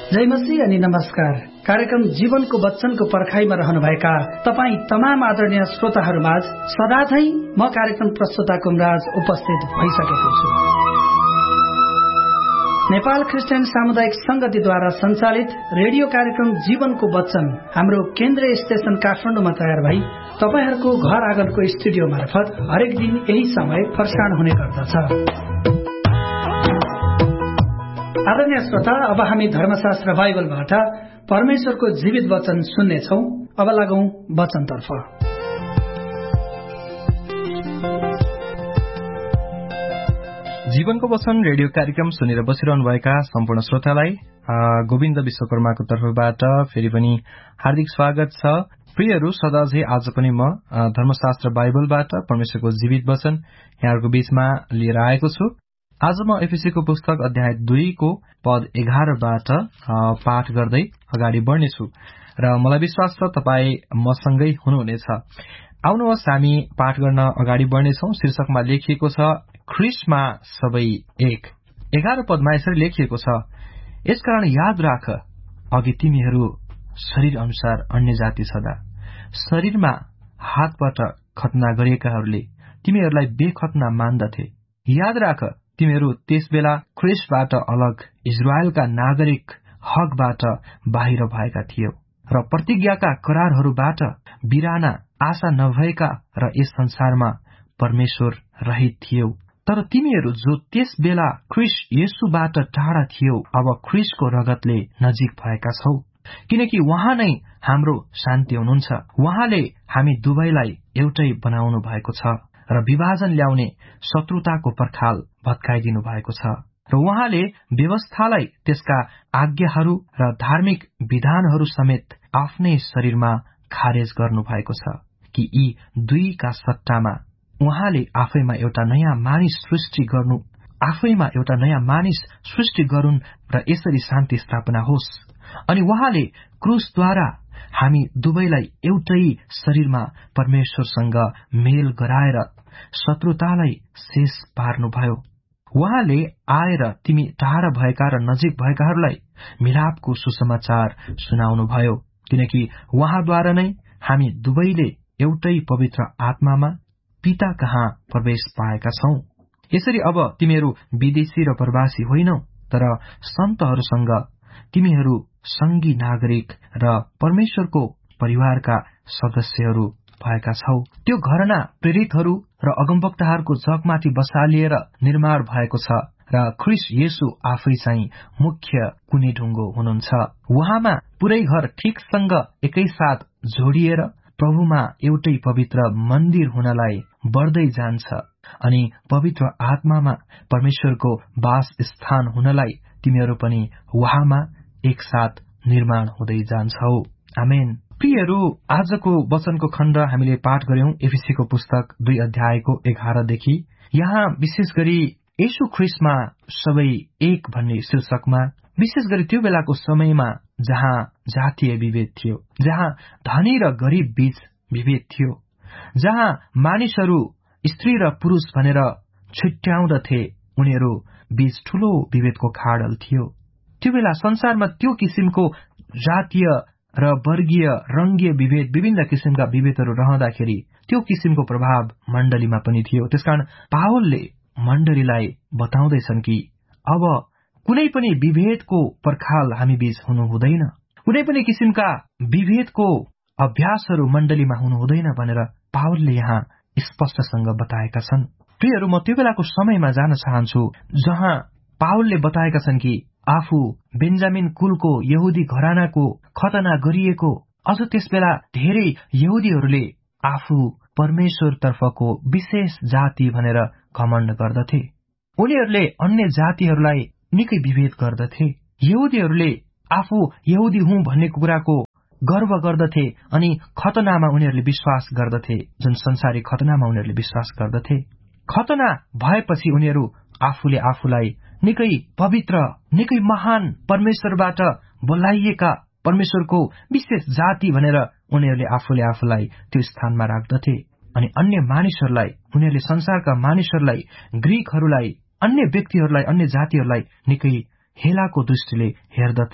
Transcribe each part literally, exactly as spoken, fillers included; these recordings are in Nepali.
जय मसीह अनि नमस्कार। कार्यक्रम जीवनको वचनको पर्खाइमा रहनुभएका तपाई तमाम आदरणीय श्रोताहरूमाझ सदाझै म कार्यक्रम प्रस्तुता कुमराज उपस्थित भइसकेको छु। नेपाल क्रिस्चियन सामुदायिक संगतिद्वारा सञ्चालित रेडियो कार्यक्रम जीवनको वचन हाम्रो केन्द्रीय स्टेशन काठमाडौँमा तयार भई तपाईहरूको घर आँगनको स्टुडियो मार्फत हरेक दिन यही समय प्रसारण हुने गर्दछ। आदरणीय श्रोता, अब हामी धर्मशास्त्र बाइबलबाट परमेश्वरको जीवित वचन सुन्नेछौं। अब लागौं वचनतर्फ। जीवनको वचन रेडियो कार्यक्रम सुनेर बसिरहनुभएका सम्पूर्ण श्रोतालाई गोविन्द विश्वकर्माको तर्फबाट फेरि पनि हार्दिक स्वागत छ। प्रियहरू, सदाझै आज पनि म धर्मशास्त्र बाइबलबाट परमेश्वरको जीवित वचन यहाँहरूको बीचमा लिएर आएको छु। आज म एफएसीको पुस्तक अध्याय दुईको पद एघारबाट पाठ गर्दै अगाडि बढ्नेछु र मलाई विश्वास छ तपाई मसँगै हुनुहुनेछ। आउनुहोस् हामी पाठ गर्न अगाडि बढ्नेछौं। शीर्षकमा लेखिएको छ ख्रीष्टमा सबै एक। एघार पदमा यसरी लेखिएको छ, यसकारण याद राख, अघि तिमीहरू शरीर अनुसार अन्य जाति छँदा शरीरमा हातबाट खतना गरिएकाहरूले तिमीहरूलाई बेखतना मान्दथे। याद राख, तिमीहरू त्यस बेला ख्रीष्टबाट अलग इजरायलका नागरिक हकबाट बाहिर भएका थियौ र प्रतिज्ञाका करारहरूबाट बिराना आशा नभएका र यस संसारमा परमेश्वर रहित थियौ। तर तिमीहरू जो त्यस बेला ख्रीष्ट येशूबाट टाढा थियौ, अब ख्रीष्टको रगतले नजिक भएका छौ, किनकि उहाँ नै हाम्रो शान्ति हुनुहुन्छ। उहाँले हामी दुवैलाई एउटै बनाउनु भएको छ र विभाजन ल्याउने शत्रुताको पर्खाल भत्काइदिनु भएको छ र उहाँले व्यवस्थालाई त्यसका आज्ञाहरू र धार्मिक विधानहरू समेत आफ्नै शरीरमा खारेज गर्नु भएको छ कि यी दुईका सट्टामा उहाँले आफैमा एउटा नयाँ मानिस सृष्टि गर्नु आफैमा एउटा नयाँ मानिस सृष्टि गरून् र यसरी शान्ति स्थापना होस्। अनि उहाँले क्रुसद्वारा हामी दुवैलाई एउटै शरीरमा परमेश्वरसँग मेल गराएर शत्रुतालाई शेष पार्नुभयो। उहाँले आएर तिमी टाढा भएका र नजिक भएकाहरूलाई मिलापको सुसमाचार सुनाउनुभयो, किनकि उहाँद्वारा नै हामी दुवैले एउटै पवित्र आत्मामा पिता कहाँ प्रवेश पाएका छौं। यसरी अब तिमीहरू विदेशी र प्रवासी होइनौ, तर सन्तहरूसँग तिमीहरू संगी नागरिक र परमेश्वरको परिवारका सदस्यहरू भएका छौ। त्यो घरना प्रेरितहरू र अगमवक्ताहरूको जगमाथि बसालिएर निर्माण भएको छ र ख्रीष्ट येशू आफै चाहिँ मुख्य कुने ढुङ्गो हुनुहुन्छ। उहाँमा पुरै घर ठिकसँग एकैसाथ जोडिएर प्रभुमा एउटै पवित्र मन्दिर हुनलाई बढ्दै जान्छ अनि पवित्र आत्मामा परमेश्वरको वास स्थान हुनलाई तिमीहरू पनि उहाँमा एकसाथ निर्माण हुँदै जान्छौ। आमेन। प्रियहरू, आजको वचनको खण्ड हामीले पाठ गर्यौं एफएसीको पुस्तक दुई अध्यायको एघारदेखि। यहाँ विशेष गरी येशू ख्रीष्टमा सबै एक भन्ने शीर्षकमा विशेष गरी त्यो बेलाको समयमा जहाँ जातीय विभेद थियो, जहाँ धनी र गरीब बीच विभेद थियो, जहाँ मानिसहरू स्त्री र पुरुष भनेर छुट्याउँदथे, उनीहरू बीच ठूलो विभेदको खाडल थियो। त्यो बेला संसारमा त्यो किसिमको जातीय र वर्गीय रंगीय विभेद विभिन्न किसिमका विभेदहरू रहँदाखेरि त्यो किसिमको प्रभाव मण्डलीमा पनि थियो। त्यसकारण पावलले मण्डलीलाई बताउँदैछन् कि अब कुनै पनि विभेदको पर्खाल हामी बीच हुनु हुँदैन, कुनै पनि किसिमका विभेदको अभ्यासहरू मण्डलीमा हुनु हुँदैन भनेर पावलले यहाँ स्पष्टसँग बताएका छन्। प्रियहरू, म त्यो बेलाको समयमा जान चाहन्छु जहाँ पावलले बताएका छन् कि आफू बेन्जामिन कुलको यहुदी घरानाको खतना गरिएको, अझ त्यस बेला धेरै यहुदीहरूले आफू परमेश्वरतर्फको विशेष जाति भनेर घमण्ड गर्दथे। उनीहरूले अन्य जातिहरूलाई निकै विभेद गर्दथे। यहुदीहरूले आफू यहुदी हुँ भन्ने कुराको गर्व गर्दथे अनि खतनामा उनीहरूले विश्वास गर्दथे, जुन संसारी खतनामा उनीहरूले विश्वास गर्दथे। खतना भएपछि उनीहरू आफूले आफूलाई निकै पवित्र, निकै महान परमेश्वरबाट बोलाइएका परमेश्वरको विशेष जाति भनेर उनीहरूले आफूले आफूलाई त्यो स्थानमा राख्दथे। अनि अन्य मानिसहरूलाई, उनीहरूले संसारका मानिसहरूलाई, ग्रीकहरूलाई, अन्य व्यक्तिहरूलाई, अन्य जातिहरूलाई निकै हेलाको दृष्टिले हेर्दथे।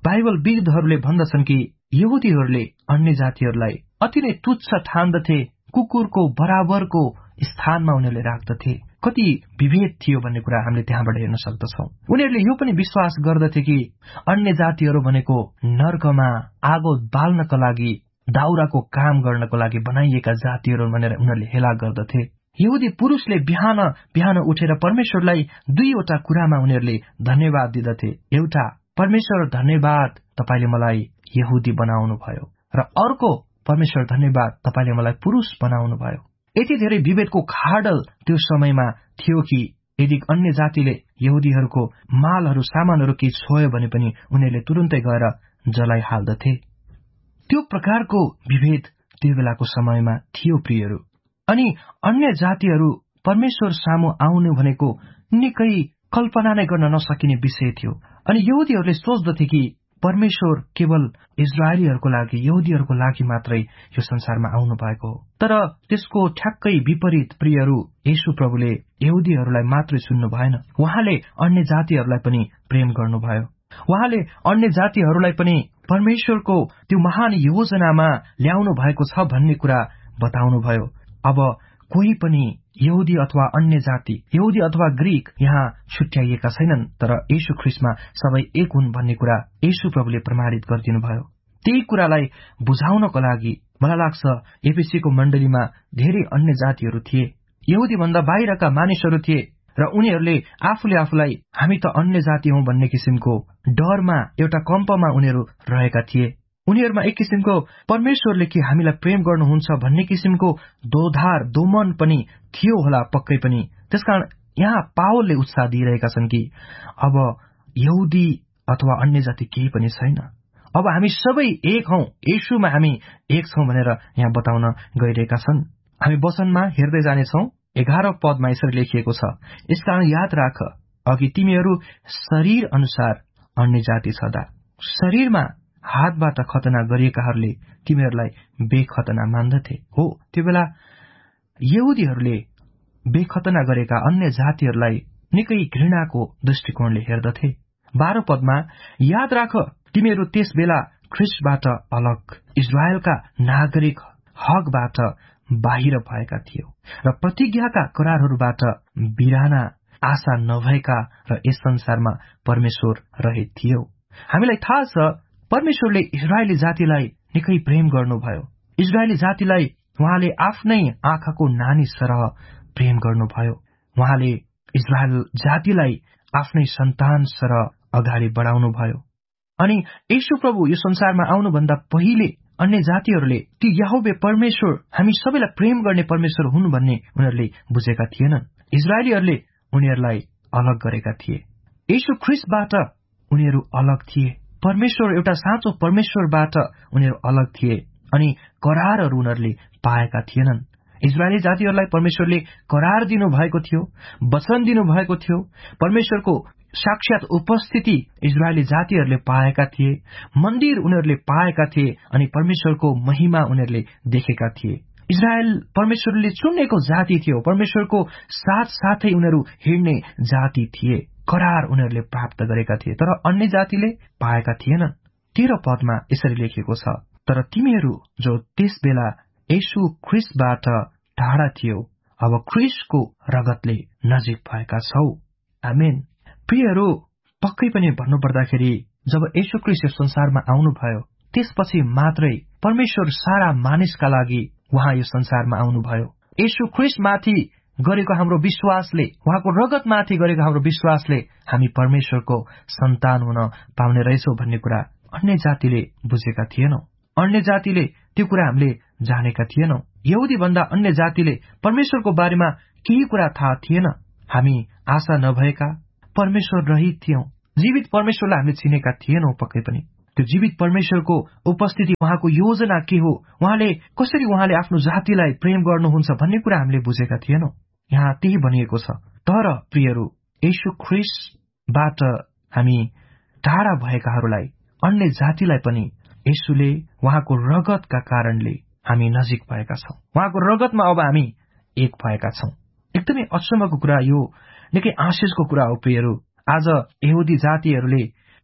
बाइबलविदहरूले भन्दछन् कि यहुदीहरूले अन्य जातिहरूलाई अति नै तुच्छ ठान्दथे, कुकुरको बराबरको स्थानमा उनीहरूले राख्दथे। कति विभेद थियो भन्ने कुरा हामीले त्यहाँबाट हेर्न सक्दछौँ। उनीहरूले यो पनि विश्वास गर्दथे कि अन्य जातिहरू भनेको नर्कमा आगो बाल्नका लागि, दाउराको काम गर्नको लागि बनाइएका जातिहरू भनेर उनीहरूले हेला गर्दथे। यहुदी पुरुषले बिहान बिहान उठेर परमेश्वरलाई दुईवटा कुरामा उनीहरूले धन्यवाद दिदथे। एउटा, परमेश्वर धन्यवाद तपाईले मलाई यहुदी बनाउनु भयो, र अर्को, परमेश्वर धन्यवाद तपाईले मलाई पुरुष बनाउनु भयो। यति धेरै विभेदको खाडल त्यो समयमा थियो कि यदि अन्य जातिले यहुदीहरूको मालहरू सामानहरू केही छोयो भने पनि उनीहरूले तुरुन्तै गएर जलाइहाल्दथे। त्यो प्रकारको विभेद त्यो बेलाको समयमा थियो प्रियहरू। अनि अन्य जातिहरू परमेश्वर सामु आउनु भनेको निकै कल्पना नै गर्न नसकिने विषय थियो। अनि यहुदीहरूले सोच्दथे कि परमेश्वर केवल इजरायलीहरूको लागि, यहुदीहरूको लागि मात्रै यो संसारमा आउनु भएको हो। तर त्यसको ठ्याक्कै विपरीत प्रियहरू, येशू प्रभुले यहुदीहरूलाई मात्रै चुन्नु भएन, उहाँले अन्य जातिहरूलाई पनि प्रेम गर्नुभयो। उहाँले अन्य जातिहरूलाई पनि परमेश्वरको त्यो महान योजनामा ल्याउनु भएको छ भन्ने कुरा बताउनुभयो। अब कोही पनि यहुदी अथवा अन्य जाति, यहुदी अथवा ग्रीक यहाँ छुट्याइएका छैनन्, तर येशू ख्रीष्टमा सबै एक हुन् भन्ने कुरा येशू प्रभुले प्रमाणित गरिदिनु भयो। त्यही कुरालाई बुझाउनको लागि मलाई लाग्छ एफएसीको मण्डलीमा धेरै अन्य जातिहरू थिए, यहुदी भन्दा बाहिरका मानिसहरू थिए, र उनीहरूले आफूले आफूलाई हामी त अन्य जाति हौं भन्ने किसिमको डरमा, एउटा कम्पमा उनीहरू रहेका थिए। उनीहरूमा एक किसिमको परमेश्वरले कि हामीलाई प्रेम गर्नुहुन्छ भन्ने किसिमको दोधार, दोमन पनि थियो होला पक्कै पनि। त्यसकारण यहाँ पावलले उत्साह दिइरहेका छन् कि अब यहुदी अथवा अन्य जाति केही पनि छैन, अब हामी सबै एक हौं, येशूमा हामी एक छौं भनेर यहाँ बताउन गइरहेका छन्। हामी वचनमा हेर्दै जानेछौं। एघार पदमा यसरी लेखिएको छ, यसकारण याद राख, अघि तिमीहरू शरीर अनुसार अन्य जाति छदा, शरीरमा हातबाट खतना गरिएकाहरूले तिमीहरूलाई बेखतना मान्दथे। हो, त्यो बेला यहुदीहरूले बेखतना गरेका अन्य जातिहरूलाई निकै घृणाको दृष्टिकोणले हेर्दथे। बाह्र पदमा, याद राख, तिमीहरू त्यस बेला ख्रीष्टबाट अलग, इजरायलका नागरिक हकबाट बाहिर भएका थियो, र प्रतिज्ञाका करारहरूबाट बिराना, आशा नभएका, र यस संसारमा परमेश्वर रहित थियो। हामीलाई थाहा छ परमेश्वरले इजरायली जातिलाई निकै प्रेम गर्नुभयो। इजरायली जातिलाई उहाँले आफ्नै आँखाको नानी सरह प्रेम गर्नुभयो। उहाँले इजरायल जातिलाई आफ्नै सन्तान सरह अगाडि बढाउनु भयो। अनि येशू प्रभु यो संसारमा आउनुभन्दा पहिले अन्य जातिहरूले ती यहोवे परमेश्वर, हामी सबैलाई प्रेम गर्ने परमेश्वर हुन् भन्ने उनीहरूले बुझेका थिएनन्। इजरायलीहरूले उनीहरूलाई अलग गरेका थिए। येशू ख्रीष्टबाट उनीहरू अलग थिए। परमेश्वर, एउटा साँचो परमेश्वरबाट उनीहरू अलग थिए, अनि करारहरू उनीहरूले पाएका थिएनन्। इजरायली जातिहरूलाई परमेश्वरले करार दिनु भएको थियो, वचन दिनु भएको थियो। परमेश्वरको साक्षात उपस्थिति इजरायली जातिहरूले पाएका थिए, मन्दिर उनीहरूले पाएका थिए, अनि परमेश्वरको महिमा उनीहरूले देखेका थिए। इजरायल परमेश्वरले चुनेको जाति थियो, परमेश्वरको साथ साथै उनीहरू हिँड्ने जाति थिए। करार उनीहरूले प्राप्त गरेका थिए, तर अन्य जातिले पाएका थिएनन्। तेह्र पदमा यसरी लेखिएको छ, तर तिमीहरू जो त्यस बेला येशू ख्रीष्टबाट टाढा थियो, अब ख्रीष्टको रगतले नजिक भएका छौ। आमेन। प्रियहरू, पक्कै पनि भन्नुपर्दाखेरि जब येशू ख्रीष्ट यो संसारमा आउनुभयो, त्यसपछि मात्रै परमेश्वर सारा मानिसका लागि उहाँ यो संसारमा आउनुभयो। येशू ख्रीष्टमाथि गरेको हाम्रो विश्वासले, उहाँको रगतमाथि गरेको हाम्रो विश्वासले हामी परमेश्वरको सन्तान हुन पाउने रहेछौं भन्ने कुरा अन्य जातिले बुझेका थिएनौं। अन्य जातिले त्यो कुरा हामीले जानेका थिएनौं। यहुदी भन्दा अन्य जातिले परमेश्वरको बारेमा केही कुरा थाहा थिएन। हामी आशा नभएका, परमेश्वर रहित थियौं। जीवित परमेश्वरलाई हामीले चिनेका थिएनौं पक्कै पनि। त्यो जीवित परमेश्वरको उपस्थिति, उहाँको योजना के हो, उहाँले कसरी उहाँले आफ्नो जातिलाई प्रेम गर्नुहुन्छ भन्ने कुरा हामीले बुझेका थिएनौं। यहाँ त्यही भनिएको छ। तर प्रियहरू, येशू ख्रीष्टबाट हामी टाढा भएकाहरूलाई, अन्य जातिलाई पनि येशूले उहाँको रगतका कारणले हामी नजिक भएका छौं। उहाँको रगतमा अब हामी एक भएका छौं। एकदमै अचम्मको कुरा, यो निकै आशिषको कुरा हो प्रियहरू। आज यहुदी जातिहरूले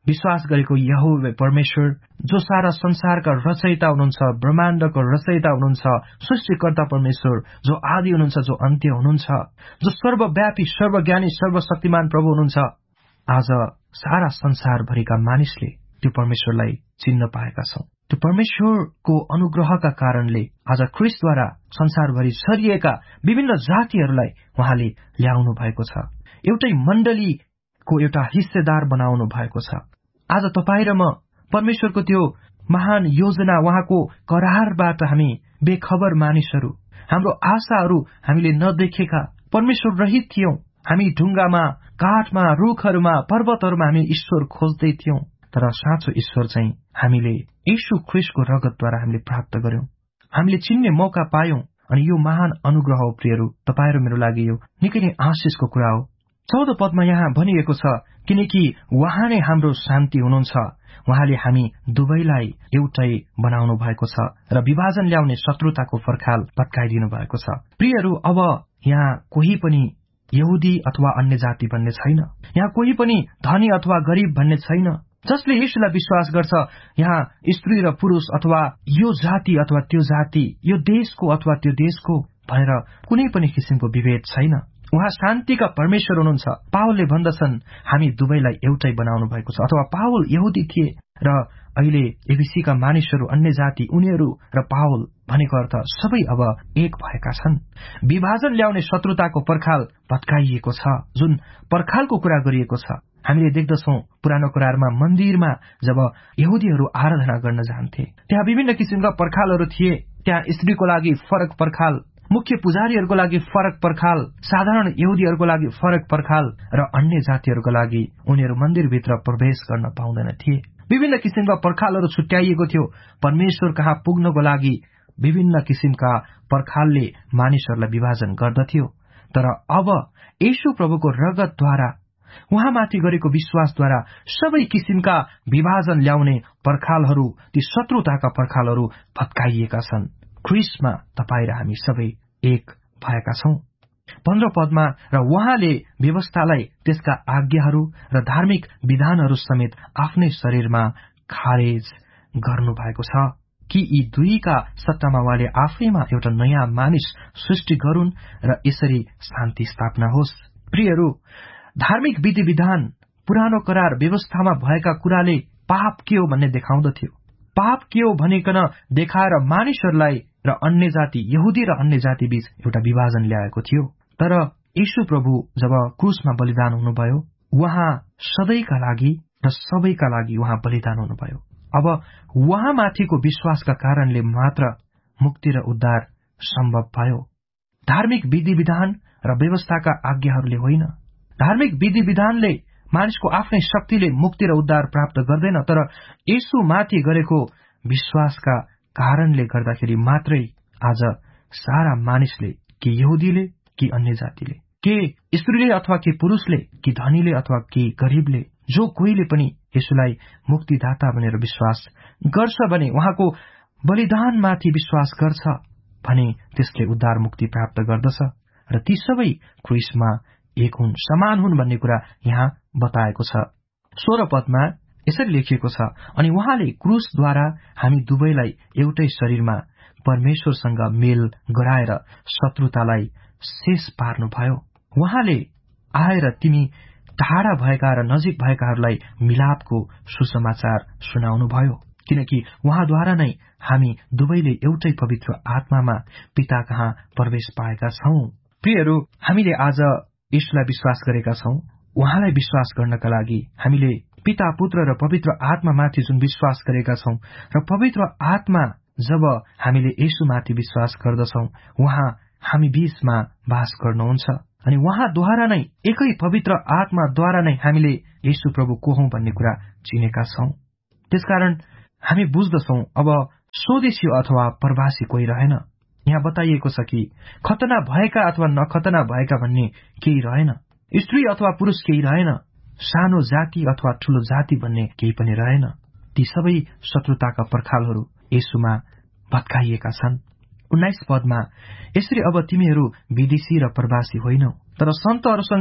विश्वास गरेको यहोवा परमेश्वर जो सारा संसारका रचयिता हुनुहुन्छ, ब्रह्माण्डको रचयिता हुनुहुन्छ, सृष्टिकर्ता परमेश्वर जो आदि हुनुहुन्छ, जो अन्त्य हुनुहुन्छ, जो सर्वव्यापी, सर्वज्ञानी, सर्वशक्तिमान प्रभु हुनुहुन्छ, आज सारा संसारभरिका मानिसले त्यो परमेश्वरलाई चिन्न पाएका छौं। त्यो परमेश्वरको अनुग्रहका कारणले आज ख्रीष्टद्वारा संसारभरि छरिएका विभिन्न जातिहरूलाई उहाँले ल्याउनु भएको छ, एउटै मण्डलीको एउटा हिस्सेदार बनाउनु भएको छ। आज तपाईँ र म परमेश्वरको त्यो महान योजना, उहाँको करारबाट हामी बेखबर मानिसहरू, हाम्रो आशाहरू हामीले नदेखेका, परमेश्वर रहित थियौं। हामी ढुङ्गामा, काठमा, रुखहरूमा, पर्वतहरूमा हामी ईश्वर खोज्दै थियौं, तर साँचो ईश्वर चाहिँ हामीले यीशु ख्रीष्टको रगतद्वारा हामीले प्राप्त गर्यौं, हामीले चिन्ने मौका पायौं। अनि यो महान अनुग्रह हो प्रियहरू, तपाईँ र मेरो लागि यो निकै नै आशिषको कुरा हो। चौध पदमा यहाँ भनिएको छ, किनकि उहाँ नै हाम्रो शान्ति हुनुहुन्छ, उहाँले हामी दुवैलाई एउटै बनाउनु भएको छ र विभाजन ल्याउने शत्रुताको पर्खाल भत्काइदिनु भएको छ। प्रियहरू, अब यहाँ कोही पनि यहुदी अथवा अन्य जाति भन्ने छैन, यहाँ कोही पनि धनी अथवा गरीब भन्ने छैन। जसले यीशुलाई विश्वास गर्छ, यहाँ स्त्री र पुरुष अथवा यो जाति अथवा त्यो जाति, यो देशको अथवा त्यो देशको भनेर कुनै पनि किसिमको विभेद छैन। उहाँ शान्तिका परमेश्वर हुनुहुन्छ। पावलले भन्दछन् हामी दुवैलाई एउटै बनाउनु भएको छ। अथवा पावल यहुदी थिए र अहिले एबिसीका मानिसहरू अन्य जाति, उनीहरू र पावल भनेको अर्थ सबै अब एक भएका छन्। विभाजन ल्याउने शत्रुताको पर्खाल भत्काइएको छ। जुन पर्खालको कुरा गरिएको छ हामीले देख्दछौं पुरानो करारमा मन्दिरमा जब यहुदीहरू आराधना गर्न जान्थे, त्यहाँ विभिन्न किसिमका पर्खालहरू थिए। त्यहाँ स्त्रीको लागि फरक पर्खाल, मुख्य पुजारीहरूको लागि फरक पर्खाल, साधारण यहुदीहरूको लागि फरक पर्खाल र अन्य जातिहरूको लागि उनीहरू मन्दिरभित्र प्रवेश गर्न पाउँदैन थिए। विभिन्न किसिमका पर्खालहरू छुट्याइएको थियो। परमेश्वर कहाँ पुग्नको लागि विभिन्न किसिमका पर्खालले मानिसहरूलाई विभाजन गर्दथ्यो। तर अब येशू प्रभुको रगतद्वारा, उहाँमाथि गरेको विश्वासद्वारा सबै किसिमका विभाजन ल्याउने पर्खालहरू, ती शत्रुताका पर्खालहरू भत्काइएका छन्। ख्रीष्टमा तपाईँ र हामी सबै एक भएका छौं। पन्ध्र पदमा र उहाँले व्यवस्थालाई, त्यसका आज्ञाहरू र धार्मिक विधानहरू समेत आफ्नै शरीरमा खारेज गर्नु भएको छ कि यी दुईका सट्टामा उहाँले आफैमा एउटा नयाँ मानिस सृष्टि गरून् र यसरी शान्ति स्थापना होस्। प्रियहरू, धार्मिक विधि विधान, पुरानो करार व्यवस्थामा भएका कुराले पाप के हो भन्ने देखाउँदथ्यो। पाप के हो भनिकन देखाएर मानिसहरूलाई र अन्य जाति, यहुदी र अन्य जाति बीच एउटा विभाजन ल्याएको थियो। तर येशू प्रभु जब क्रुसमा बलिदान हुनुभयो, उहाँ सधैँका लागि र सबैका लागि उहाँ बलिदान हुनुभयो। अब उहाँमाथिको विश्वासका कारणले मात्र मुक्ति र उद्धार सम्भव भयो, धार्मिक विधि विधान र व्यवस्थाका आज्ञाहरूले होइन। धार्मिक विधि विधानले मानिसको आफ्नै शक्तिले मुक्ति र उद्धार प्राप्त गर्दैन, तर येशू माथि गरेको विश्वासका कारणले गर्दाखेरि मात्रै आज सारा मानिसले, कि यहुदीले कि अन्य जातिले, के स्त्रीले अथवा के पुरुषले, कि धनीले अथवा के गरीबले, जो कोहीले पनि येशूलाई मुक्तिदाता भनेर विश्वास गर्छ भने, उहाँको बलिदानमाथि विश्वास गर्छ भने त्यसले उद्धार मुक्ति प्राप्त गर्दछ र ती सबै ख्रीष्टमा एक हुन्, समान हुन् भन्ने कुरा यहाँ बताएको छ। सोह्र पदमा यसरी लेखिएको छ, अनि उहाँले क्रुसद्वारा हामी दुवैलाई एउटै शरीरमा परमेश्वरसँग मेल गराएर शत्रुतालाई शेष पार्नुभयो। उहाँले आएर तिमी टाढा भएका र नजिक भएकाहरूलाई मिलापको सुसमाचार सुनाउनुभयो, किनकि उहाँद्वारा नै हामी दुवैले एउटै पवित्र आत्मामा पिता कहाँ प्रवेश पाएका छौं। प्रियहरू, हामीले आज येशूलाई विश्वास गरेका छौं। उहाँलाई विश्वास गर्नका लागि हामीले पिता, पुत्र र पवित्र आत्मामाथि जुन विश्वास गरेका छौं र पवित्र आत्मा जब हामीले येशूमाथि विश्वास गर्दछौं, उहाँ हामी बीचमा वास गर्नुहुन्छ अनि उहाँद्वारा नै, एकै पवित्र आत्माद्वारा नै हामीले येशू प्रभु को हौं भन्ने कुरा चिनेका छौं। त्यसकारण हामी बुझ्दछौं अब स्वदेशी अथवा प्रवासी कोही रहेन। यहाँ बताइएको छ कि खतना भएका अथवा नखतना भएका भन्ने केही रहेन, स्त्री अथवा पुरुष केही रहेन, सानो जाति अथवा ठूलो जाति भन्ने केही पनि रहेन। ती सबै शत्रुताका पर्खालहरू येशूमा भत्काइएका छन्। उन्नाइस पदमा यसरी अब तिमीहरू विदेशी र प्रवासी होइनौ, तर सन्तहरूसँग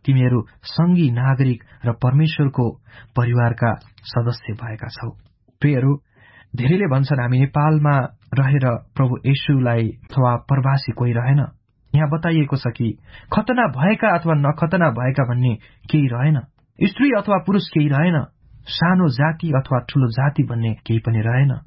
तिमीहरू सङ्गी नागरिक र परमेश्वरको परिवारका सदस्य भएका छौ। प्रियहरू, धेरैले भन्छन् हामी नेपालमा रहेर प्रभु येशूलाई अथवा प्रवासी कोही रहेन। यहाँ बताइएको छ कि खतना भएका अथवा नखतना भएका भन्ने केही रहेन, स्त्री अथवा पुरुष केही रहेन, सानो जाति अथवा ठूलो जाति भन्ने केही पनि रहेन।